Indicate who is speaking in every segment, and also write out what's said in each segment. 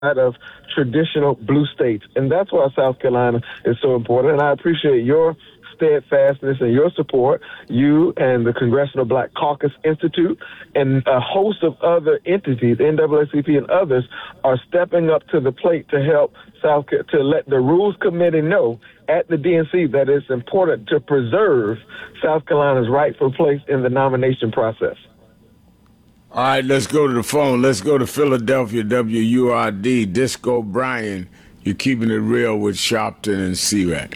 Speaker 1: of traditional blue states. And that's why South Carolina is so important. And I appreciate your steadfastness and your support, you and the Congressional Black Caucus Institute and a host of other entities, NAACP and others, are stepping up to the plate to help to let the Rules Committee know at the DNC that it's important to preserve South Carolina's rightful place in the nomination process.
Speaker 2: All right, let's go to the phone. Let's go to Philadelphia, WURD. Disco Brian, you're keeping it real with Sharpton and C-Rack.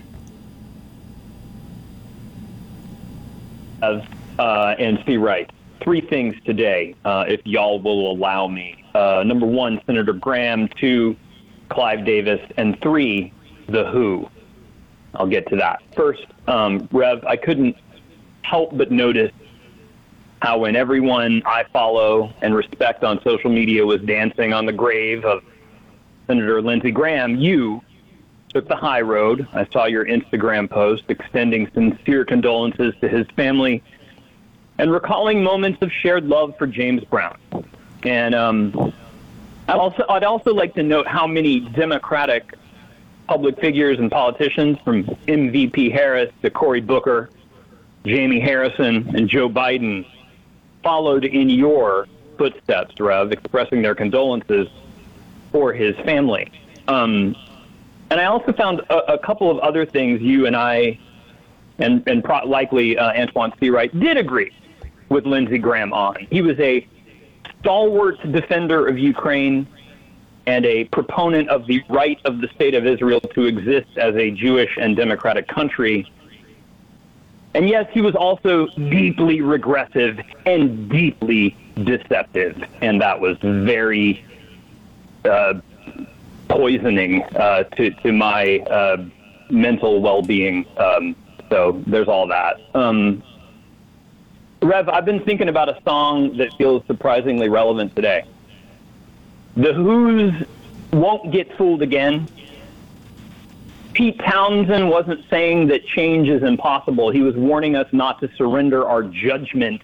Speaker 3: And C-Right. Three things today, if y'all will allow me. Number one, Senator Graham. Two, Clive Davis. And three, The Who. I'll get to that. First, Rev, I couldn't help but notice how when everyone I follow and respect on social media was dancing on the grave of Senator Lindsey Graham, you took the high road. I saw your Instagram post extending sincere condolences to his family and recalling moments of shared love for James Brown. And I'd also like to note how many Democratic public figures and politicians, from MVP Harris to Cory Booker, Jamie Harrison, and Joe Biden, followed in your footsteps, Rev, expressing their condolences for his family. And I also found a couple of other things you and I, and likely Antoine C-Wright, did agree with Lindsey Graham on. He was a stalwart defender of Ukraine and a proponent of the right of the state of Israel to exist as a Jewish and democratic country. And yes, he was also deeply regressive and deeply deceptive, and that was very poisoning to my mental well-being. So there's all that. Rev, I've been thinking about a song that feels surprisingly relevant today. The Who's Won't Get Fooled Again. Pete Townsend wasn't saying that change is impossible. He was warning us not to surrender our judgment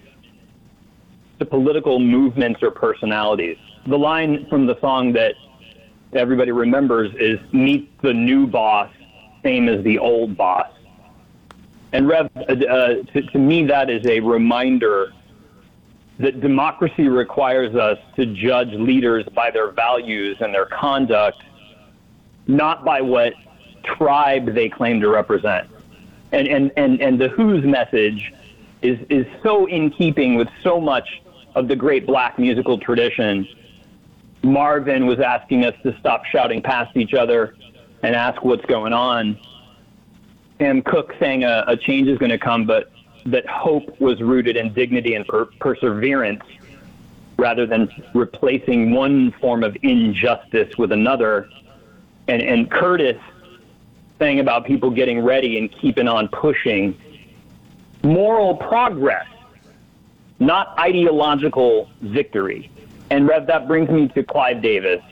Speaker 3: to political movements or personalities. The line from the song that everybody remembers is, "Meet the new boss, same as the old boss." And Rev, to me, that is a reminder that democracy requires us to judge leaders by their values and their conduct, not by what tribe they claim to represent. And the Who's message is so in keeping with so much of the great black musical tradition. Marvin was asking us to stop shouting past each other and ask what's going on. Sam Cooke saying a change is going to come, but that hope was rooted in dignity and perseverance rather than replacing one form of injustice with another. And Curtis saying about people getting ready and keeping on pushing. Moral progress, not ideological victory. And Rev, that brings me to Clive Davis.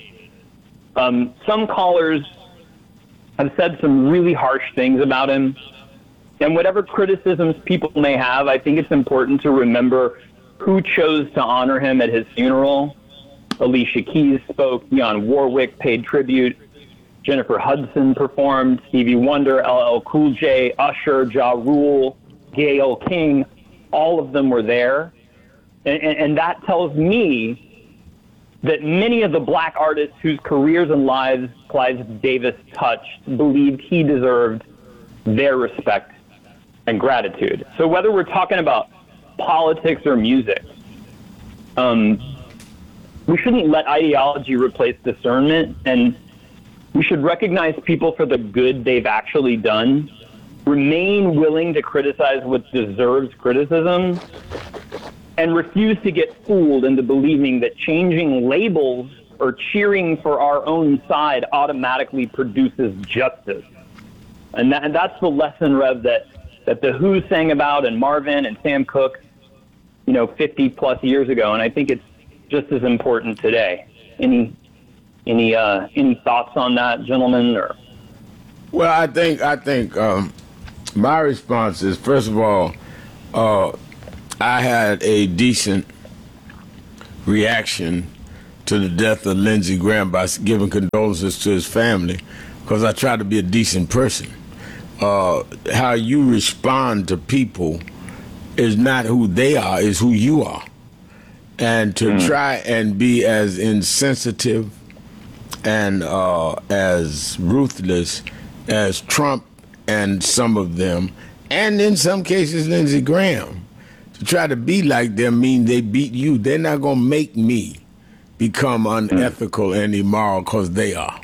Speaker 3: Some callers have said some really harsh things about him. And whatever criticisms people may have, I think it's important to remember who chose to honor him at his funeral. Alicia Keys spoke, Dionne Warwick paid tribute, Jennifer Hudson performed, Stevie Wonder, LL Cool J, Usher, Ja Rule, Gayle King, all of them were there. And that tells me that many of the black artists whose careers and lives Clive Davis touched believed he deserved their respect and gratitude. So whether we're talking about politics or music, we shouldn't let ideology replace discernment, and we should recognize people for the good they've actually done, remain willing to criticize what deserves criticism, and refuse to get fooled into believing that changing labels or cheering for our own side automatically produces justice. And that's the lesson, Rev, that the Who sang about, and Marvin and Sam Cooke, 50 plus years ago. And I think it's just as important today. Any thoughts on that, gentlemen? Or?
Speaker 2: Well, I think my response is, first of all, I had a decent reaction to the death of Lindsey Graham by giving condolences to his family, because I try to be a decent person. How you respond to people is not who they are, is who you are. And to try and be as insensitive and as ruthless as Trump and some of them, and in some cases Lindsey Graham, to try to be like them mean they beat you. They're not going to make me become unethical and immoral, because they are.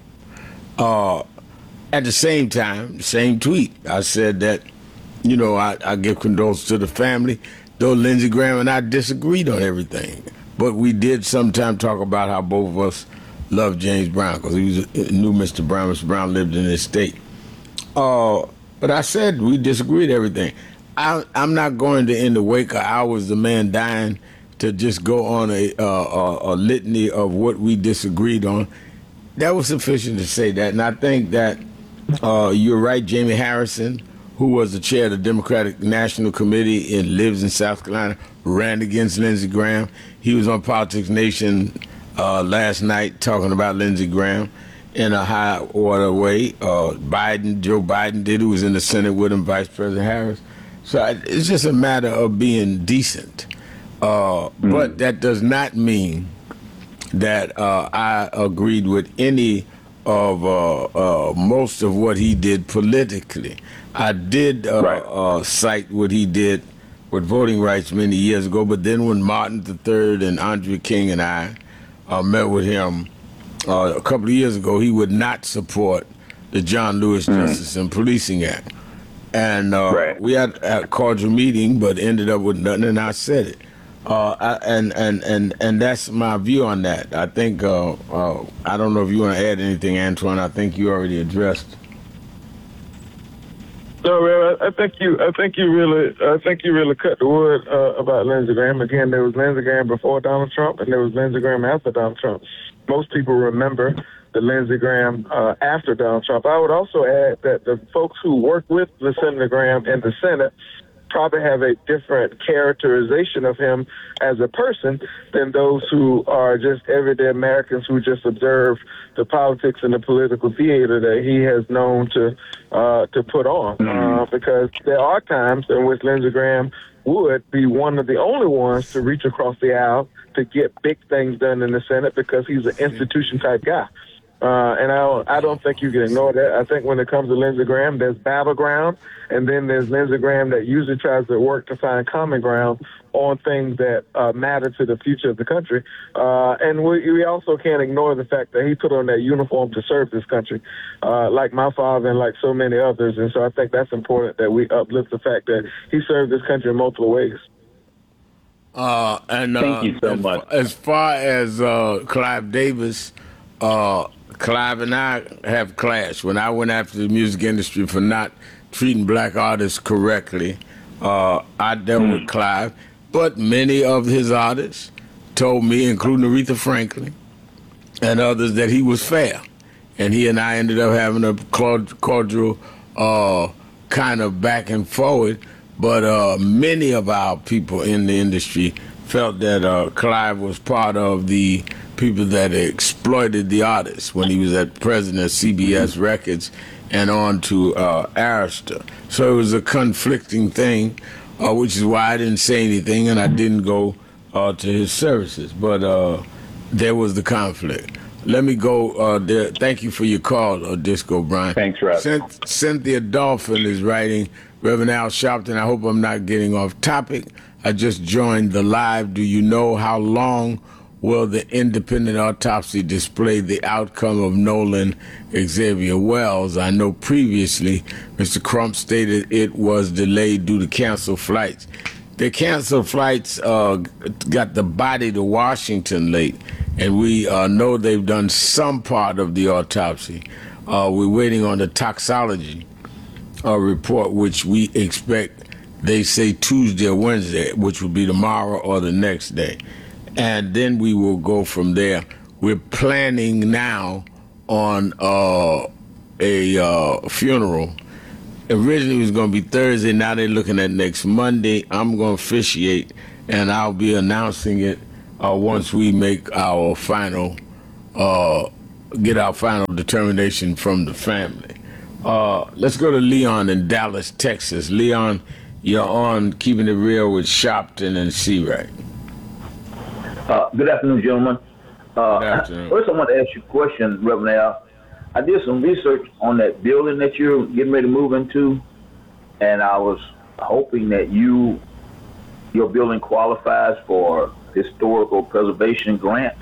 Speaker 2: At the same time, same tweet, I said that, I give condolences to the family, though Lindsey Graham and I disagreed on everything. But we did sometime talk about how both of us loved James Brown, because he knew Mr. Brown. Mr. Brown lived in his state. But I said we disagreed everything. I'm not going to, in the wake of hours, the man dying, to just go on a litany of what we disagreed on. That was sufficient to say that. And I think that you're right, Jamie Harrison, who was the chair of the Democratic National Committee and lives in South Carolina, ran against Lindsey Graham. He was on Politics Nation last night talking about Lindsey Graham in a high order way. Joe Biden did, who was in the Senate with him, Vice President Harris. So it's just a matter of being decent. But that does not mean that I agreed with any of most of what he did politically. I did cite what he did with voting rights many years ago, but then when Martin III and Andrea King and I met with him a couple of years ago, he would not support the John Lewis Justice and Policing Act. And we had a cordial meeting, but ended up with nothing, and I said it. And that's my view on that. I think I don't know if you want to add anything, Antoine. I think you already addressed.
Speaker 1: No, man, I think you really cut the wood about Lindsey Graham. Again, there was Lindsey Graham before Donald Trump, and there was Lindsey Graham after Donald Trump. Most people remember the Lindsey Graham after Donald Trump. I would also add that the folks who work with Senator Graham in the Senate probably have a different characterization of him as a person than those who are just everyday Americans who just observe the politics and the political theater that he has known to put on. Because there are times in which Lindsey Graham would be one of the only ones to reach across the aisle to get big things done in the Senate, because he's an institution type guy. And I don't think you can ignore that. I think when it comes to Lindsey Graham, there's battleground, and then there's Lindsey Graham that usually tries to work to find common ground on things that matter to the future of the country. And we also can't ignore the fact that he put on that uniform to serve this country, like my father and like so many others. And so I think that's important that we uplift the fact that he served this country in multiple ways.
Speaker 3: Thank you so much.
Speaker 2: As far as Clive Davis, Clive and I have clashed. When I went after the music industry for not treating black artists correctly, I dealt with Clive. But many of his artists told me, including Aretha Franklin and others, that he was fair. And he and I ended up having a cordial kind of back and forward. But many of our people in the industry felt that Clive was part of the people that exploited the artists when he was president of CBS Records and on to Arista. So it was a conflicting thing, which is why I didn't say anything and I didn't go to his services. But there was the conflict. Let me go there. Thank you for your call, Disco Brian.
Speaker 3: Thanks, Rob.
Speaker 2: Cynthia Dolphin is writing, Reverend Al Sharpton, I hope I'm not getting off topic. I just joined the live. Do you know how long will the independent autopsy display the outcome of Nolan Xavier Wells? I know previously Mr. Crump stated it was delayed due to canceled flights. The canceled flights got the body to Washington late, and we know they've done some part of the autopsy. We're waiting on the toxology report, which we expect, they say Tuesday or Wednesday, which will be tomorrow or the next day. And then we will go from there. We're planning now on a funeral. Originally it was going to be Thursday. Now they're looking at next Monday. I'm going to officiate, and I'll be announcing it once we make our final get our final determination from the family. Let's go to Leon in Dallas, Texas. Leon, you're on Keeping It Real with Sharpton and Seawright.
Speaker 4: Good afternoon, gentlemen.
Speaker 2: Good afternoon.
Speaker 4: First, I want to ask you a question, Reverend Al. I did some research on that building that you're getting ready to move into, and I was hoping that your building qualifies for historical preservation grants.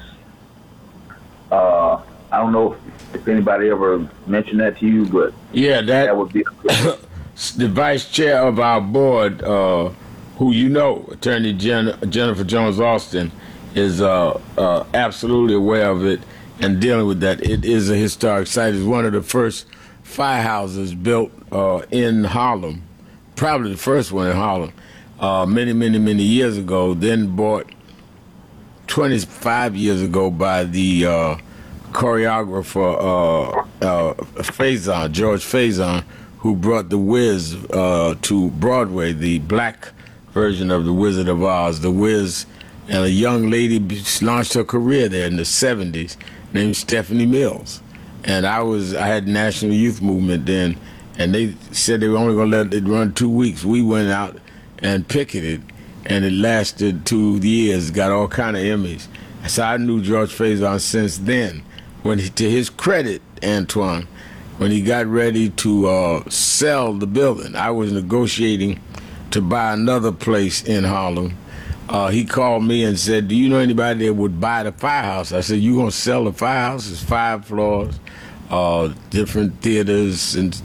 Speaker 4: I don't know if anybody ever mentioned that to you, but
Speaker 2: yeah,
Speaker 4: that would be
Speaker 2: the vice chair of our board, who you know, Attorney Jennifer Jones Austin, is absolutely aware of it and dealing with that. It is a historic site. It's one of the first firehouses built in Harlem, probably the first one in Harlem, many years ago, then bought 25 years ago by the choreographer George Faison, who brought The Wiz to Broadway, the black version of The Wizard of Oz. The Wiz and a young lady launched her career there in the 70s named Stephanie Mills. And I had National Youth Movement then, and they said they were only going to let it run 2 weeks. We went out and picketed, and it lasted 2 years, got all kind of Emmys. So I knew George Faison since then. To his credit, Antoine, when he got ready to sell the building, I was negotiating to buy another place in Harlem. He called me and said, "Do you know anybody that would buy the firehouse?" I said, "You gonna sell the firehouse? It's 5 floors, different theaters and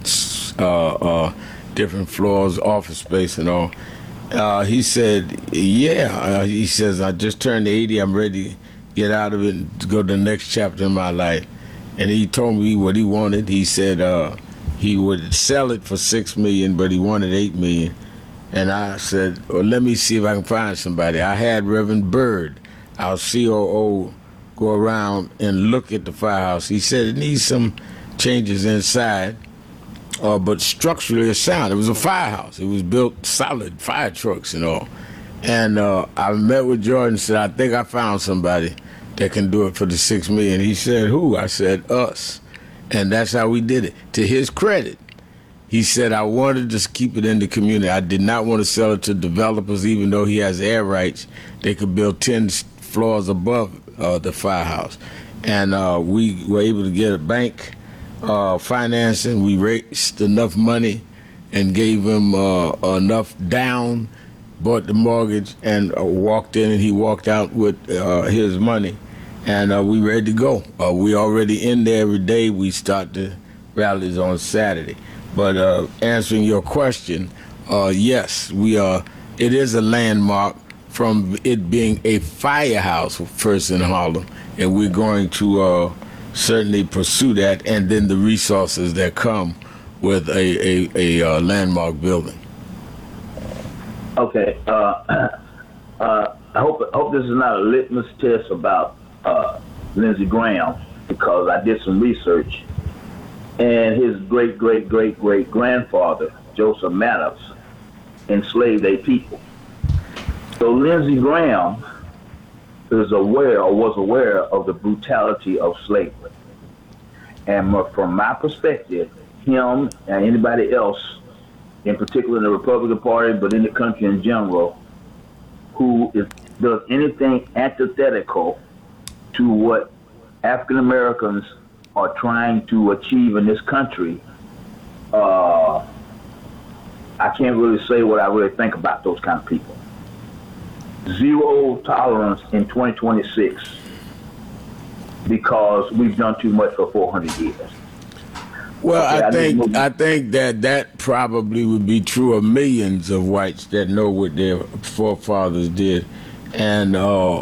Speaker 2: different floors, office space and all." He said, "Yeah." He says, "I just turned 80. I'm ready to get out of it and to go to the next chapter in my life." And he told me what he wanted. He said he would sell it for $6 million, but he wanted $8 million. And I said, well, let me see if I can find somebody. I had Reverend Byrd, our COO, go around and look at the firehouse. He said it needs some changes inside, but structurally it's sound. It was a firehouse. It was built solid, fire trucks and all. And I met with Jordan and said, I think I found somebody that can do it for the $6 million. He said, who? I said, us. And that's how we did it. To his credit, he said, I wanted to keep it in the community. I did not want to sell it to developers, even though he has air rights. They could build 10 floors above the firehouse. And we were able to get a bank financing. We raised enough money and gave him enough down, bought the mortgage, and walked in, and he walked out with his money. And we ready to go. We already in there every day. We start the rallies on Saturday. But answering your question, yes, we are. It is a landmark from it being a firehouse first in Harlem, and we're going to certainly pursue that, and then the resources that come with a landmark building.
Speaker 4: Okay. I hope this is not a litmus test about Lindsey Graham, because I did some research. And his great-great-great-great-grandfather, Joseph Maddox, enslaved a people. So Lindsey Graham is aware, or was aware, of the brutality of slavery. And from my perspective, him and anybody else, in particular in the Republican Party, but in the country in general, who does anything antithetical to what African Americans are trying to achieve in this country, I can't really say what I really think about those kind of people. Zero tolerance in 2026 because we've done too much for 400 years.
Speaker 2: Well, okay, I think that probably would be true of millions of whites that know what their forefathers did, and are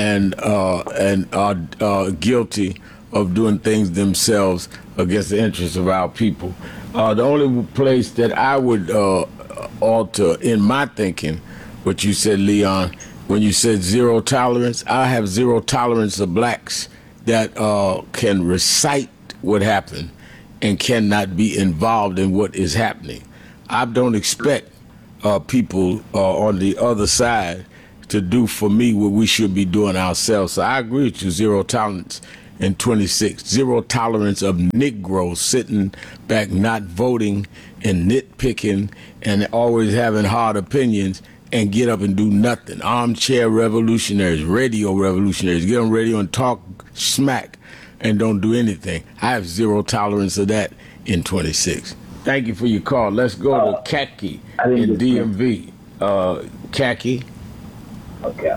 Speaker 2: guilty of doing things themselves against the interests of our people. The only place that I would alter in my thinking, what you said, Leon, when you said zero tolerance, I have zero tolerance of blacks that can recite what happened and cannot be involved in what is happening. I don't expect people on the other side to do for me what we should be doing ourselves. So I agree with you, zero tolerance in 26. Zero tolerance of Negroes sitting back, not voting and nitpicking and always having hard opinions and get up and do nothing. Armchair revolutionaries, radio revolutionaries, get on radio and talk smack and don't do anything. I have zero tolerance of that in 26. Thank you for your call. Let's go to Kaki in DMV. Kaki.
Speaker 4: Okay.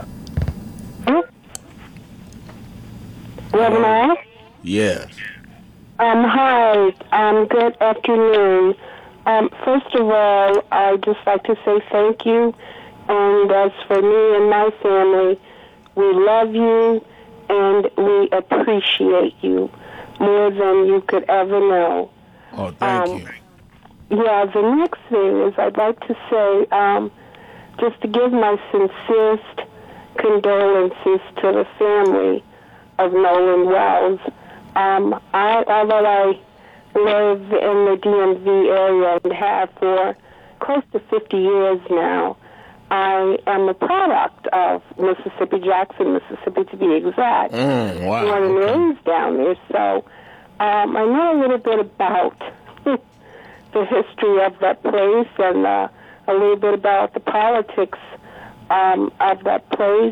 Speaker 5: Reverend?
Speaker 2: Yes.
Speaker 5: Hi. Good afternoon. First of all, I'd just like to say thank you. And as for me and my family, we love you and we appreciate you more than you could ever know.
Speaker 2: Oh, thank you.
Speaker 5: Yeah, the next thing is I'd like to say, just to give my sincerest condolences to the family of Nolan Wells. Although I live in the DMV area and have for close to 50 years now, I am a product of Mississippi, Jackson, Mississippi to be exact.
Speaker 2: Wow.
Speaker 5: Born and raised down there, so I know a little bit about the history of that place and a little bit about the politics of that place.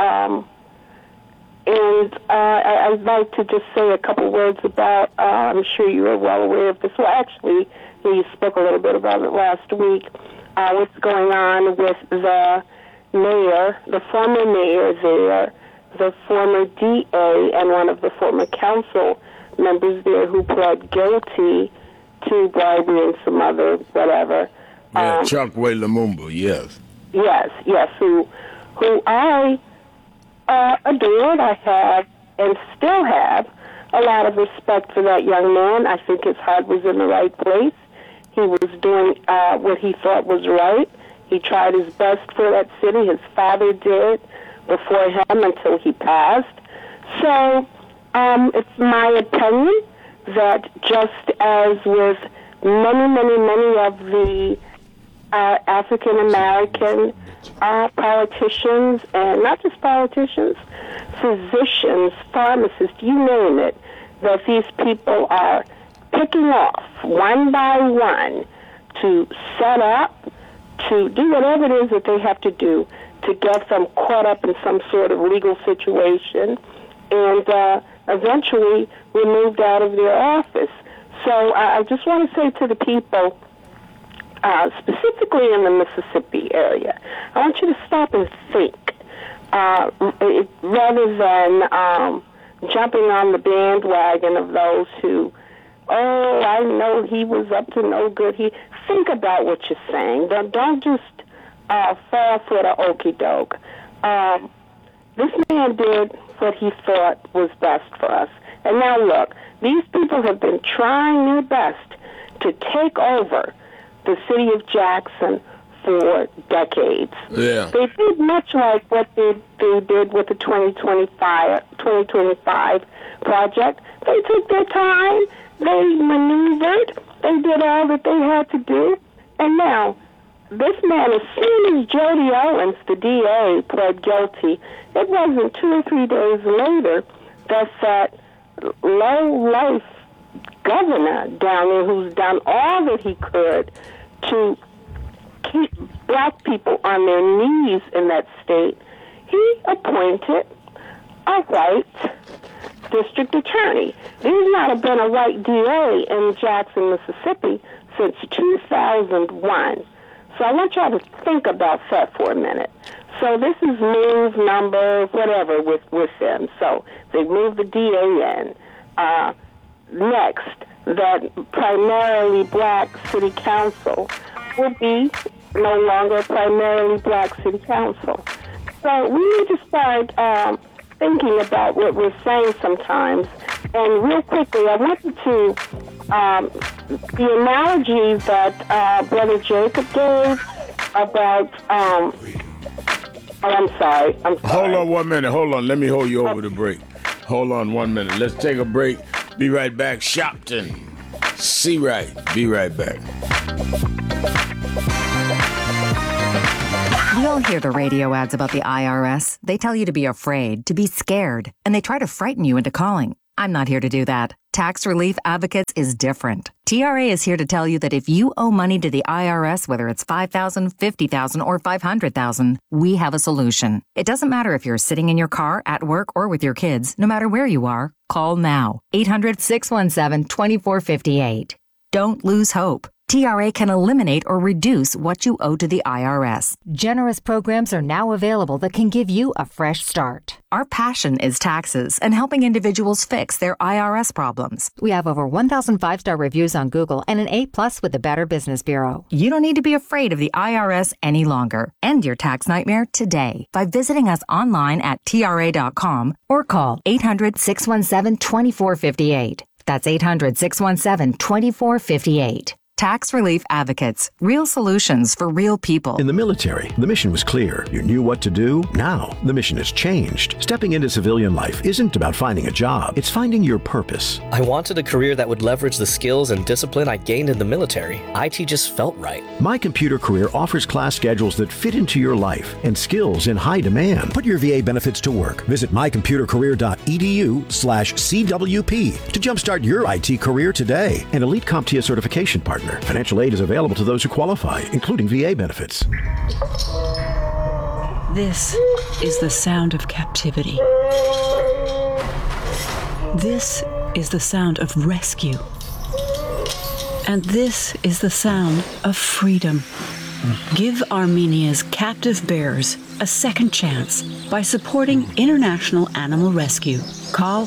Speaker 5: And I'd like to just say a couple words about, I'm sure you are well aware of this. Well, actually, you spoke a little bit about it last week. What's going on with the mayor, the former mayor there, the former DA, and one of the former council members there who pled guilty to bribery and some other whatever.
Speaker 2: Yeah, Chokwe Lumumba, yes.
Speaker 5: Yes, who I adored. I have and still have a lot of respect for that young man. I think his heart was in the right place. He was doing what he thought was right. He tried his best for that city. His father did before him until he passed. So it's my opinion that just as with many of the African American politicians, and not just politicians, physicians, pharmacists, you name it, that these people are picking off one by one to set up, to do whatever it is that they have to do to get them caught up in some sort of legal situation and eventually removed out of their office. So I just want to say to the people, specifically in the Mississippi area, I want you to stop and think rather than jumping on the bandwagon of those who, I know he was up to no good. Think about what you're saying. Don't just fall for the okie doke. This man did what he thought was best for us. And now look, these people have been trying their best to take over the city of Jackson for decades.
Speaker 2: Yeah.
Speaker 5: They did much like what they did with the 2025 project. They took their time, they maneuvered, they did all that they had to do, and now this man, as soon as Jody Owens, the DA, pled guilty, it wasn't 2 or 3 days later that low-life governor down there who's done all that he could to keep black people on their knees in that state, he appointed a white district attorney. There's not been a white DA in Jackson, Mississippi since 2001. So I want y'all to think about that for a minute. So this is move number whatever with them. So they moved the DA in. Next, that primarily black city council will be no longer primarily black city council. So we need to start thinking about what we're saying sometimes. And real quickly, I wanted to, the analogy that Brother Jacob gave about, I'm sorry.
Speaker 2: Hold on 1 minute. Hold on. Let me hold you over the break. Hold on 1 minute. Let's take a break. Be right back. Shopton. See right. Be right back.
Speaker 6: We all hear the radio ads about the IRS. They tell you to be afraid, to be scared, and they try to frighten you into calling. I'm not here to do that. Tax Relief Advocates is different. TRA is here to tell you that if you owe money to the IRS, whether it's $5,000, $50,000, or $500,000, we have a solution. It doesn't matter if you're sitting in your car, at work, or with your kids. No matter where you are, call now. 800-617-2458. Don't lose hope. TRA can eliminate or reduce what you owe to the IRS. Generous programs are now available that can give you a fresh start. Our passion is taxes and helping individuals fix their IRS problems. We have over 1,000 5-star reviews on Google and an A+ with the Better Business Bureau. You don't need to be afraid of the IRS any longer. End your tax nightmare today by visiting us online at TRA.com or call 800-617-2458. That's 800-617-2458. Tax Relief Advocates. Real solutions for real people.
Speaker 7: In the military, the mission was clear. You knew what to do. Now, the mission has changed. Stepping into civilian life isn't about finding a job. It's finding your purpose.
Speaker 8: I wanted a career that would leverage the skills and discipline I gained in the military. IT just felt right.
Speaker 7: My Computer Career offers class schedules that fit into your life and skills in high demand. Put your VA benefits to work. Visit mycomputercareer.edu/CWP to jumpstart your IT career today. An elite CompTIA certification partner. Financial aid is available to those who qualify, including VA benefits.
Speaker 9: This is the sound of captivity. This is the sound of rescue. And this is the sound of freedom. Give Armenia's captive bears a second chance by supporting International Animal Rescue. Call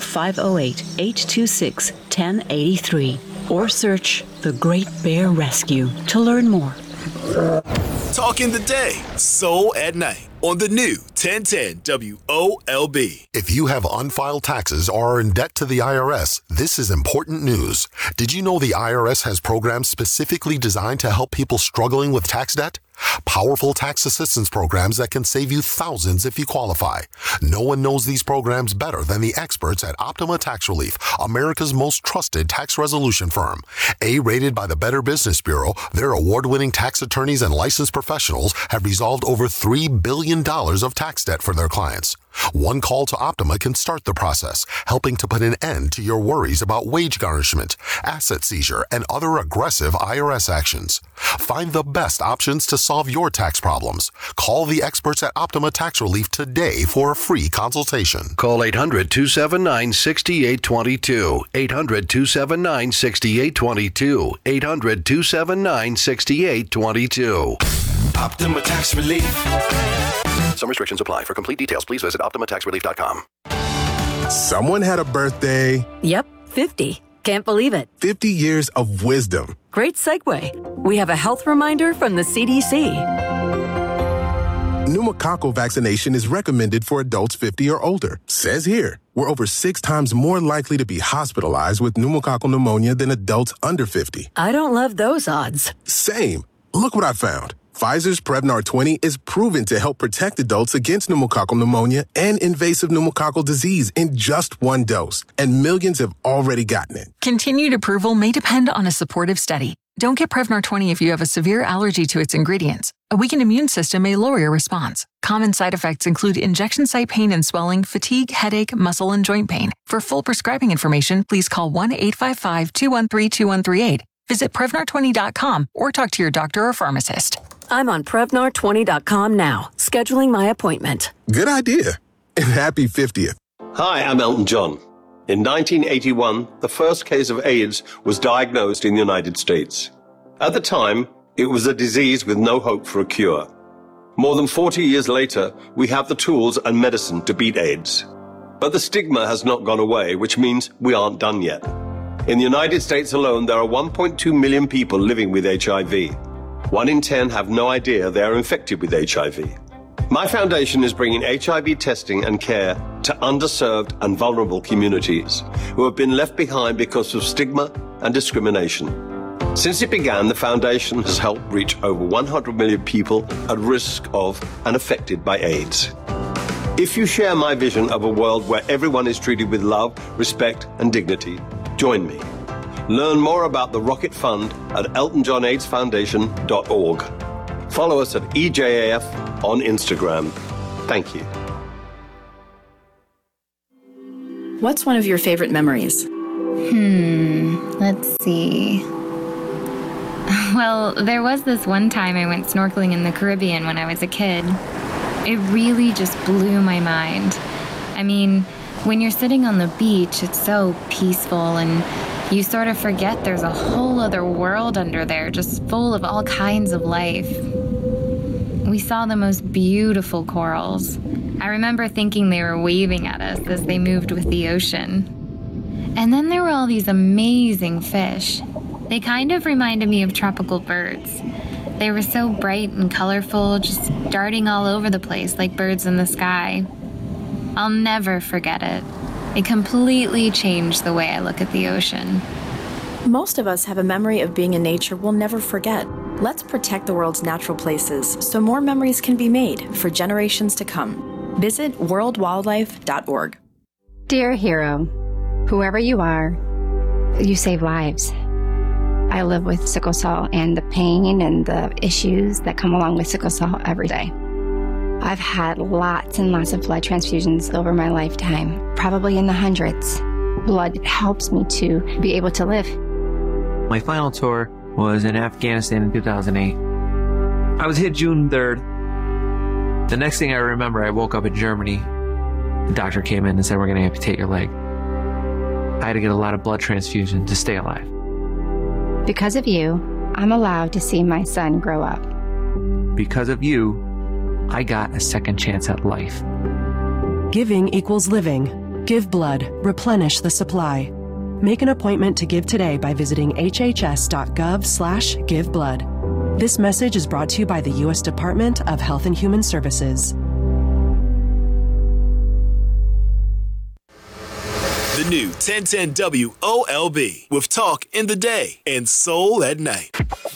Speaker 9: 508-826-1083 or search The Great Bear Rescue to learn more.
Speaker 10: Talk in the day, soul at night on the new 1010 WOLB.
Speaker 11: If you have unfiled taxes or are in debt to the IRS, this is important news. Did you know the IRS has programs specifically designed to help people struggling with tax debt? Powerful tax assistance programs that can save you thousands if you qualify. No one knows these programs better than the experts at Optima Tax Relief, America's most trusted tax resolution firm. A-rated by the Better Business Bureau, their award-winning tax attorneys and licensed professionals have resolved over $3 billion of tax debt for their clients. One call to Optima can start the process, helping to put an end to your worries about wage garnishment, asset seizure, and other aggressive IRS actions. Find the best options to solve your tax problems. Call the experts at Optima Tax Relief today for a free consultation.
Speaker 12: Call 800-279-6822. 800-279-6822. 800-279-6822.
Speaker 10: Optima Tax Relief.
Speaker 12: Some restrictions apply. For complete details, please visit OptimaTaxRelief.com.
Speaker 13: Someone had a birthday.
Speaker 14: Yep, 50. Can't believe it.
Speaker 13: 50 years of wisdom.
Speaker 14: Great segue. We have a health reminder from the CDC.
Speaker 13: Pneumococcal vaccination is recommended for adults 50 or older. Says here, we're over 6 times more likely to be hospitalized with pneumococcal pneumonia than adults under 50.
Speaker 14: I don't love those odds.
Speaker 13: Same. Look what I found. Pfizer's Prevnar 20 is proven to help protect adults against pneumococcal pneumonia and invasive pneumococcal disease in just 1 dose, and millions have already gotten it.
Speaker 15: Continued approval may depend on a supportive study. Don't get Prevnar 20 if you have a severe allergy to its ingredients. A weakened immune system may lower your response. Common side effects include injection site pain and swelling, fatigue, headache, muscle, and joint pain. For full prescribing information, please call 1-855-213-2138. Visit Prevnar20.com or talk to your doctor or pharmacist.
Speaker 14: I'm on Prevnar20.com now, scheduling my appointment.
Speaker 13: Good idea. And happy 50th.
Speaker 16: Hi, I'm Elton John. In 1981, the first case of AIDS was diagnosed in the United States. At the time, it was a disease with no hope for a cure. More than 40 years later, we have the tools and medicine to beat AIDS. But the stigma has not gone away, which means we aren't done yet. In the United States alone, there are 1.2 million people living with HIV. 1 in 10 have no idea they are infected with HIV. My foundation is bringing HIV testing and care to underserved and vulnerable communities who have been left behind because of stigma and discrimination. Since it began, the foundation has helped reach over 100 million people at risk of and affected by AIDS. If you share my vision of a world where everyone is treated with love, respect, and dignity, join me. Learn more about the Rocket Fund at eltonjohnaidsfoundation.org. Follow us at EJAF on Instagram. Thank you.
Speaker 17: What's one of your favorite memories?
Speaker 18: Let's see. Well, there was this one time I went snorkeling in the Caribbean when I was a kid. It really just blew my mind. I mean, when you're sitting on the beach, it's so peaceful and you sort of forget there's a whole other world under there, just full of all kinds of life. We saw the most beautiful corals. I remember thinking they were waving at us as they moved with the ocean. And then there were all these amazing fish. They kind of reminded me of tropical birds. They were so bright and colorful, just darting all over the place like birds in the sky. I'll never forget it. It completely changed the way I look at the ocean.
Speaker 17: Most of us have a memory of being in nature we'll never forget. Let's protect the world's natural places so more memories can be made for generations to come. Visit worldwildlife.org.
Speaker 19: Dear hero, whoever you are, you save lives. I live with sickle cell and the pain and the issues that come along with sickle cell every day. I've had lots and lots of blood transfusions over my lifetime, probably in the hundreds. Blood helps me to be able to live.
Speaker 20: My final tour was in Afghanistan in 2008. I was hit June 3rd. The next thing I remember, I woke up in Germany. The doctor came in and said, we're going to amputate your leg. I had to get a lot of blood transfusion to stay alive.
Speaker 19: Because of you, I'm allowed to see my son grow up.
Speaker 20: Because of you, I got a second chance at life.
Speaker 21: Giving equals living. Give blood. Replenish the supply. Make an appointment to give today by visiting hhs.gov/giveblood. This message is brought to you by the U.S. Department of Health and Human Services.
Speaker 10: The new 1010 WOLB with Talk in the Day and Soul at Night.